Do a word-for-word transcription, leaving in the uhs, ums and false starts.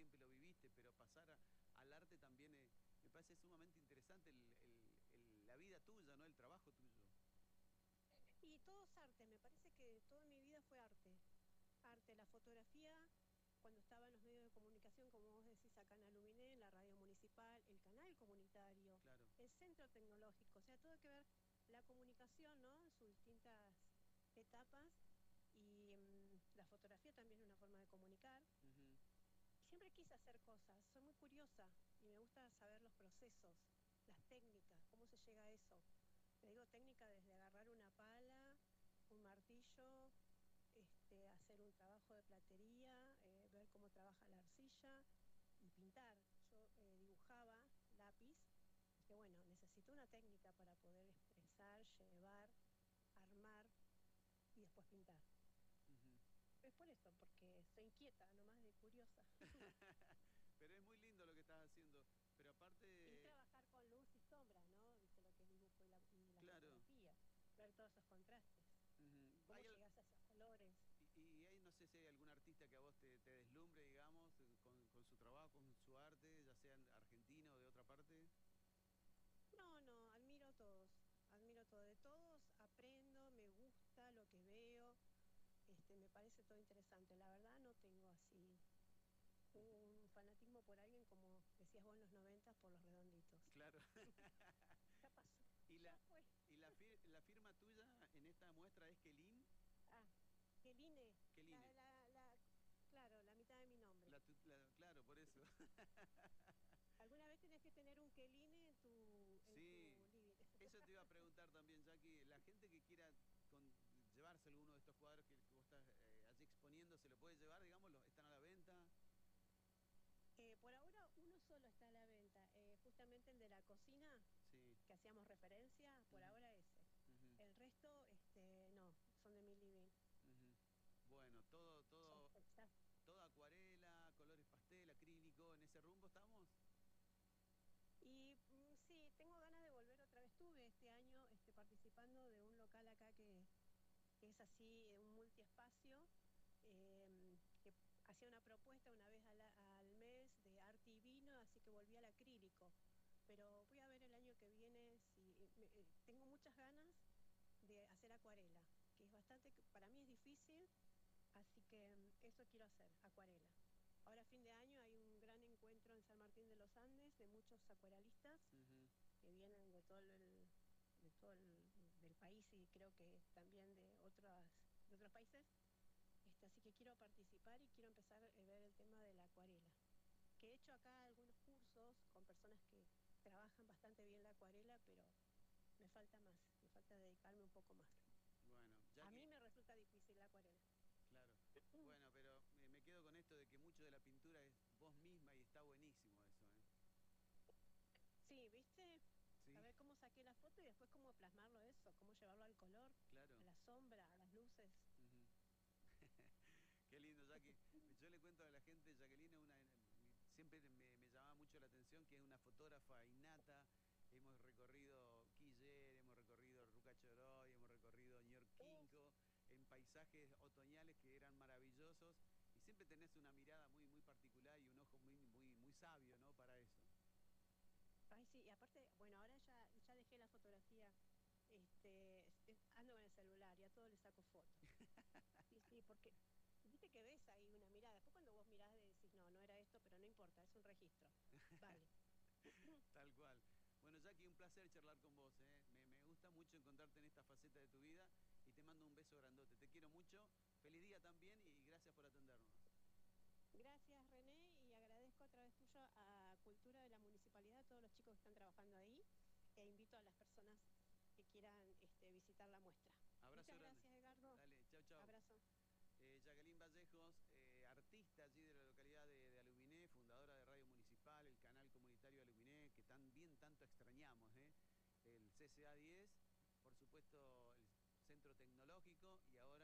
siempre lo viviste, pero pasar a, al arte también eh, me parece sumamente interesante el, el, el, la vida tuya, ¿no? El trabajo tuyo. Y todo es arte, me parece que toda mi vida fue arte. Arte, la fotografía, cuando estaba en los medios de comunicación, como vos decís acá en Aluminé, en la radio municipal, el canal comunitario, Claro. el centro tecnológico, o sea, todo que ver la comunicación, ¿no? En sus distintas etapas y mmm, la fotografía también es una forma de comunicar. Ujú. Siempre quise hacer cosas, soy muy curiosa y me gusta saber los procesos, las técnicas, cómo se llega a eso. Te digo técnica desde agarrar una pala, un martillo, este, hacer un trabajo de platería, eh, ver cómo trabaja la arcilla y pintar. Yo eh, dibujaba lápiz, que bueno, necesito una técnica para poder expresar, llevar, armar y después pintar. Ujú. Es por eso, porque soy inquieta, nomás de curiosa. Pero es muy lindo lo que estás haciendo. Pero Y aparte, trabajar con luz y sombras, ¿no? Viste lo que es dibujo y la, y la claro. fotografía, ver todos esos contrastes, Ujú. cómo ¿Hay al- llegas a esos colores. y, y hay, no sé si hay algún artista que a vos te, te deslumbre, digamos, eh, con, con su trabajo, con su arte, ya sea en argentino o de otra parte? No, no, admiro a todos, admiro todo, de todos aprendo, me gusta lo que veo, este, me parece todo interesante. La verdad no tengo así Ujú. un fanatismo por alguien como decías vos en los noventas por los redonditos. Claro. Ya pasó, ¿Y ya la, fue. y la, fir- la firma tuya en esta muestra es Kelin? Ah, Keline, la, Keline. la, la, claro, la mitad de mi nombre. La, tu- la- claro, por eso. Alguna vez tenés que tener un Keline en tu, en tu Sí, living. eso te iba a preguntar también, Jackie. La gente que quiera con- llevarse alguno de estos cuadros que, que vos estás eh, allí exponiendo, ¿se lo puede llevar, digamos? ¿Los- ¿Están a la venta? Eh, por ahora uno solo está a la venta, eh, justamente el de la cocina, Sí. que hacíamos referencia, por Ujú, ahora ese. ujú, El resto, este, no, son de mi living. ujú. Bueno, todo, Ya, todo, ya. toda acuarela, colores pastel, acrílico, ¿en ese rumbo estamos? Y mm, sí, tengo ganas de volver otra vez. Estuve este año este, participando de un local acá que, que es así, eh, un multiespacio, eh, que hacía una propuesta una vez al, al mes de arte y vino, así que volví al acrílico. Pero voy a ver el año que viene si me- eh, tengo muchas ganas de hacer acuarela, que es bastante, para mí es difícil, así que mm, eso quiero hacer, acuarela. Ahora a fin de año hay un gran encuentro en San Martín de los Andes de muchos acuarelistas Ujú. que vienen de todo el, de todo el del país y creo que también de otras de otros países. Este, así que quiero participar y quiero empezar a ver el tema de la acuarela. Que he hecho acá algunos cursos con personas que trabajan bastante bien la acuarela, pero me falta más, me falta dedicarme un poco más. Bueno, A mí Jackie, me resulta difícil la acuarela. claro. Bueno, pero me, me quedo con esto de que mucho de la pintura es vos misma y está buenísimo eso, ¿eh? Sí, ¿viste? A Sí, ver cómo saqué la foto y después cómo plasmarlo eso, cómo llevarlo al color, a claro. la sombra, a las luces. Ujú. Qué lindo, Jackie. Yo le cuento a la gente, Jacqueline es una, mi- siempre me, me llamaba mucho la atención que es una fotógrafa innata. Hemos recorrido Quiller, hemos recorrido Ruca Choroy, hemos recorrido Ñor Uf, Quinco, en paisajes otoñales que eran maravillosos. Y siempre tenés una mirada muy, muy particular y un ojo muy, muy, muy sabio, ¿no? Para eso. ay, sí, y aparte, bueno, ahora ya, ya dejé la fotografía, este, es- es- ando con el celular y a todo le saco foto. Sí, sí, porque viste que ves ahí una mirada. Después cuando vos mirás decís, no, no era esto, pero no importa, es un registro. Vale. Tal cual. Bueno, Jackie, un placer charlar con vos, ¿eh? Me, me gusta mucho encontrarte en esta faceta de tu vida y te mando un beso grandote. Te quiero mucho. Feliz día también y gracias por atendernos. Gracias, René, y agradezco a través tuyo a Cultura de la Municipalidad, a todos los chicos que están trabajando ahí, e invito a las personas que quieran este, visitar la muestra. Abrazo Muchas grande. gracias, Edgardo. Dale, chau, chau. Abrazo. Eh, Jacqueline Vallejos, eh, artista allí de la localidad de, de Aluminé, fundadora de Radio Municipal, el canal comunitario de Aluminé, que tan bien tanto extrañamos, ¿eh? El C C A diez, por supuesto el Centro Tecnológico y ahora